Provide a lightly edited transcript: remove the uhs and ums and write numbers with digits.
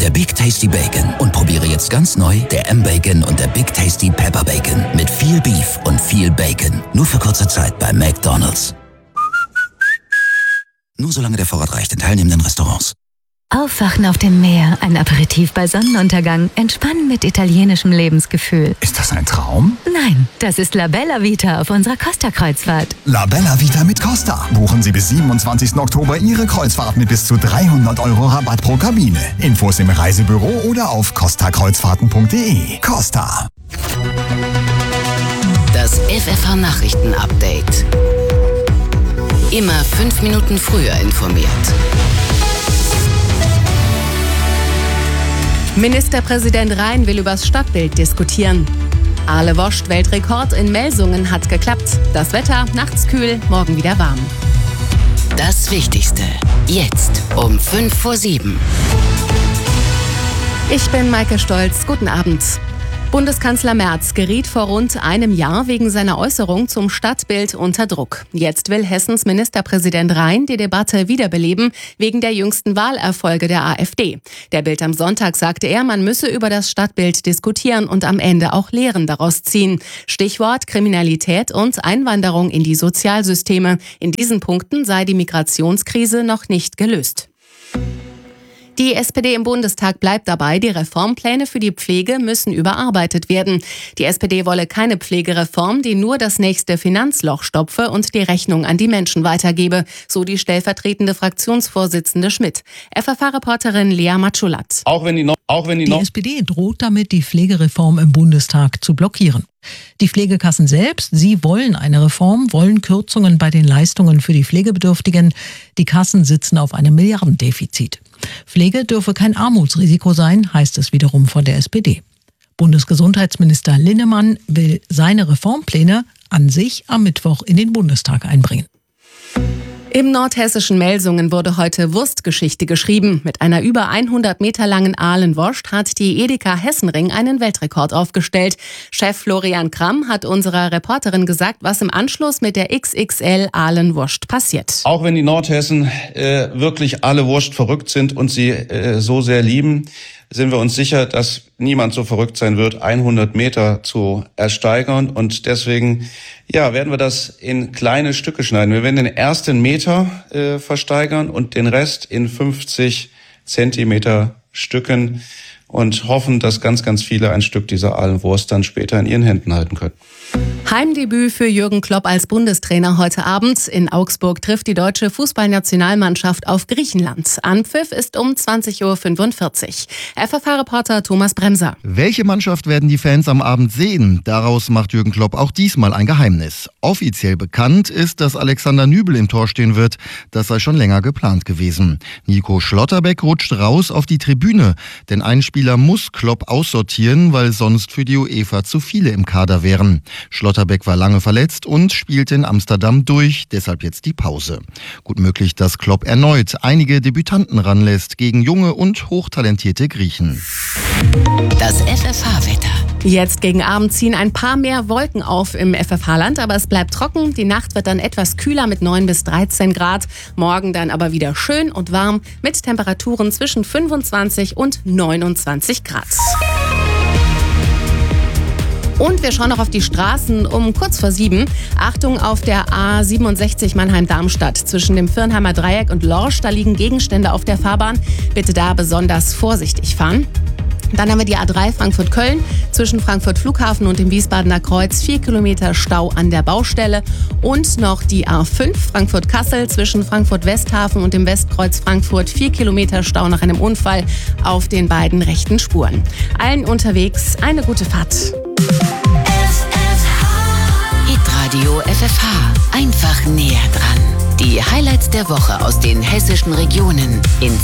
der Big Tasty Bacon und probiere jetzt ganz neu der M-Bacon und der Big Tasty Pepper Bacon mit viel Beef und viel Bacon. Nur für kurze Zeit bei McDonald's. Nur solange der Vorrat reicht in teilnehmenden Restaurants. Aufwachen auf dem Meer, ein Aperitif bei Sonnenuntergang, entspannen mit italienischem Lebensgefühl. Ist das ein Traum? Nein, das ist La Bella Vita auf unserer Costa-Kreuzfahrt. La Bella Vita mit Costa. Buchen Sie bis 27. Oktober Ihre Kreuzfahrt mit bis zu 300 € Rabatt pro Kabine. Infos im Reisebüro oder auf costakreuzfahrten.de. Costa. Das FFH-Nachrichten-Update. Immer 5 Minuten früher informiert. Ministerpräsident Rhein will übers Stadtbild diskutieren. Ahle Woscht Weltrekord in Melsungen hat geklappt. Das Wetter, nachts kühl, morgen wieder warm. Das Wichtigste, jetzt um 6:55. Ich bin Maike Stolz, guten Abend. Bundeskanzler Merz geriet vor rund einem Jahr wegen seiner Äußerung zum Stadtbild unter Druck. Jetzt will Hessens Ministerpräsident Rhein die Debatte wiederbeleben wegen der jüngsten Wahlerfolge der AfD. Der Bild am Sonntag sagte er, man müsse über das Stadtbild diskutieren und am Ende auch Lehren daraus ziehen. Stichwort Kriminalität und Einwanderung in die Sozialsysteme. In diesen Punkten sei die Migrationskrise noch nicht gelöst. Die SPD im Bundestag bleibt dabei, die Reformpläne für die Pflege müssen überarbeitet werden. Die SPD wolle keine Pflegereform, die nur das nächste Finanzloch stopfe und die Rechnung an die Menschen weitergebe, so die stellvertretende Fraktionsvorsitzende Schmidt. FFH-Reporterin Lea Matschulat. Die SPD droht damit, die Pflegereform im Bundestag zu blockieren. Die Pflegekassen selbst, sie wollen eine Reform, wollen Kürzungen bei den Leistungen für die Pflegebedürftigen. Die Kassen sitzen auf einem Milliardendefizit. Pflege dürfe kein Armutsrisiko sein, heißt es wiederum von der SPD. Bundesgesundheitsminister Linnemann will seine Reformpläne an sich am Mittwoch in den Bundestag einbringen. Im nordhessischen Melsungen wurde heute Wurstgeschichte geschrieben. Mit einer über 100 Meter langen Ahlenwurst hat die Edeka Hessenring einen Weltrekord aufgestellt. Chef Florian Kramm hat unserer Reporterin gesagt, was im Anschluss mit der XXL Ahlenwurst passiert. Auch wenn die Nordhessen wirklich alle Wurst verrückt sind und sie so sehr lieben, sind wir uns sicher, dass niemand so verrückt sein wird, 100 Meter zu ersteigern. Und deswegen werden wir das in kleine Stücke schneiden. Wir werden den ersten Meter versteigern und den Rest in 50 Zentimeter Stücken und hoffen, dass ganz, ganz viele ein Stück dieser Ahlenwurst dann später in ihren Händen halten können. Heimdebüt für Jürgen Klopp als Bundestrainer heute Abend. In Augsburg trifft die deutsche Fußballnationalmannschaft auf Griechenland. Anpfiff ist um 20:45 Uhr. FFH-Reporter Thomas Bremser. Welche Mannschaft werden die Fans am Abend sehen? Daraus macht Jürgen Klopp auch diesmal ein Geheimnis. Offiziell bekannt ist, dass Alexander Nübel im Tor stehen wird. Das sei schon länger geplant gewesen. Nico Schlotterbeck rutscht raus auf die Tribüne. Denn ein Spieler muss Klopp aussortieren, weil sonst für die UEFA zu viele im Kader wären. Schlotterbeck war lange verletzt und spielte in Amsterdam durch, deshalb jetzt die Pause. Gut möglich, dass Klopp erneut einige Debütanten ranlässt gegen junge und hochtalentierte Griechen. Das FFH-Wetter. Jetzt gegen Abend ziehen ein paar mehr Wolken auf im FFH-Land, aber es bleibt trocken. Die Nacht wird dann etwas kühler mit 9 bis 13 Grad. Morgen dann aber wieder schön und warm mit Temperaturen zwischen 25 und 29 Grad. Und wir schauen noch auf die Straßen um kurz vor 7. Achtung auf der A67 Mannheim-Darmstadt zwischen dem Firnheimer Dreieck und Lorsch. Da liegen Gegenstände auf der Fahrbahn. Bitte da besonders vorsichtig fahren. Dann haben wir die A3 Frankfurt-Köln zwischen Frankfurt Flughafen und dem Wiesbadener Kreuz. 4 Kilometer Stau an der Baustelle. Und noch die A5 Frankfurt-Kassel zwischen Frankfurt-Westhafen und dem Westkreuz Frankfurt. 4 Kilometer Stau nach einem Unfall auf den beiden rechten Spuren. Allen unterwegs eine gute Fahrt. Hitradio FFH. Einfach näher dran. Die Highlights der Woche aus den hessischen Regionen in